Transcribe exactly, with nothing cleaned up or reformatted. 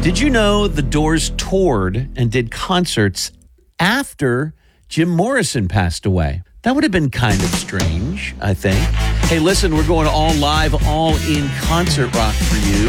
Did you know the Doors toured and did concerts after Jim Morrison passed away? That would have been kind of strange, I think. Hey, listen, we're going all live, all in concert rock for you.